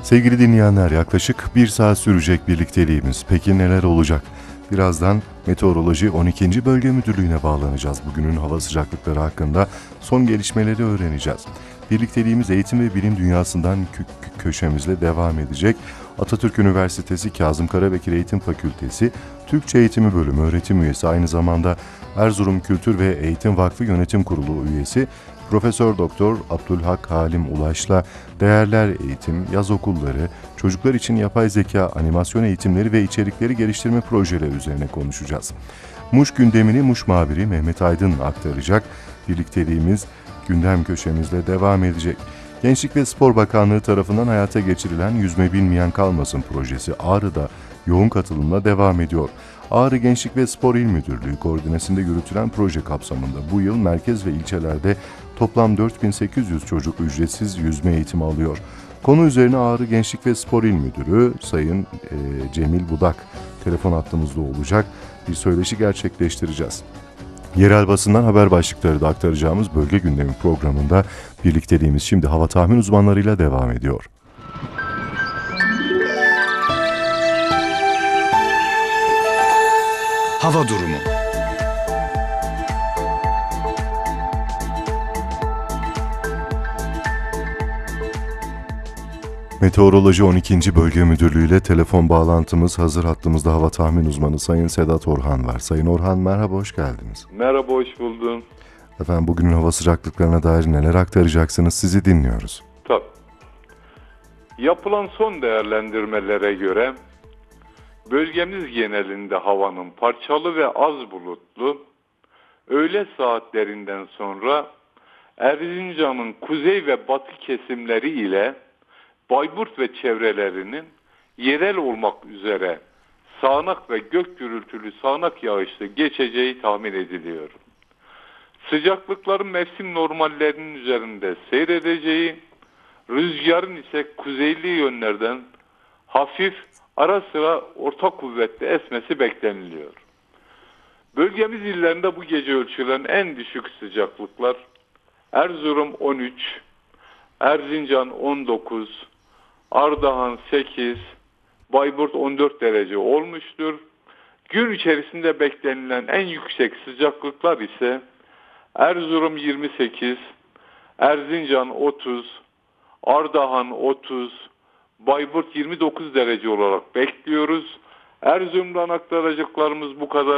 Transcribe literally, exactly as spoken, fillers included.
Sevgili dinleyenler, yaklaşık bir saat sürecek birlikteliğimiz. Peki neler olacak? Birazdan Meteoroloji on ikinci Bölge Müdürlüğü'ne bağlanacağız. Bugünün hava sıcaklıkları hakkında son gelişmeleri öğreneceğiz. Birlikteliğimiz eğitim ve bilim dünyasından kö- kö- köşemizle devam edecek. Atatürk Üniversitesi Kazım Karabekir Eğitim Fakültesi Türkçe Eğitimi Bölümü öğretim üyesi, aynı zamanda Erzurum Kültür ve Eğitim Vakfı Yönetim Kurulu üyesi Profesör Doktor Abdülhak Halim Ulaş'la değerler eğitim, yaz okulları, çocuklar için yapay zeka, animasyon eğitimleri ve içerikleri geliştirme projeleri üzerine konuşacağız. Muş gündemini Muş muhabiri Mehmet Aydın aktaracak. Birlikteliğimiz gündem köşemizle devam edecek. Gençlik ve Spor Bakanlığı tarafından hayata geçirilen Yüzme Bilmeyen Kalmasın projesi Ağrı'da yoğun katılımla devam ediyor. Ağrı Gençlik ve Spor İl Müdürlüğü koordinesinde yürütülen proje kapsamında bu yıl merkez ve ilçelerde toplam dört bin sekiz yüz çocuk ücretsiz yüzme eğitimi alıyor. Konu üzerine Ağrı Gençlik ve Spor İl Müdürü Sayın e, Cemil Budak telefon hattımızda olacak. Bir söyleşi gerçekleştireceğiz. Yerel basından haber başlıkları da aktaracağımız Bölge Gündemi programında birlikteliğimiz şimdi hava tahmin uzmanlarıyla devam ediyor. Hava durumu. Meteoroloji on ikinci Bölge Müdürlüğü ile telefon bağlantımız hazır. Hattımızda hava tahmin uzmanı Sayın Sedat Orhan var. Sayın Orhan, merhaba, hoş geldiniz. Merhaba, hoş buldum. Efendim, bugünün hava sıcaklıklarına dair neler aktaracaksınız, sizi dinliyoruz. Tabii. Yapılan son değerlendirmelere göre bölgemiz genelinde havanın parçalı ve az bulutlu, öğle saatlerinden sonra Erzincan'ın kuzey ve batı kesimleri ile Bayburt ve çevrelerinin yerel olmak üzere sağanak ve gök gürültülü sağanak yağışlı geçeceği tahmin ediliyor. Sıcaklıkların mevsim normallerinin üzerinde seyredeceği, rüzgarın ise kuzeyli yönlerden hafif, ara sıra orta kuvvetli esmesi bekleniliyor. Bölgemiz illerinde bu gece ölçülen en düşük sıcaklıklar Erzurum on üç, Erzincan on dokuz, Ardahan sekiz, Bayburt on dört derece olmuştur. Gün içerisinde beklenilen en yüksek sıcaklıklar ise Erzurum yirmi sekiz, Erzincan otuz, Ardahan otuz, Bayburt yirmi dokuz derece olarak bekliyoruz. Erzurum'dan aktaracaklarımız bu kadar.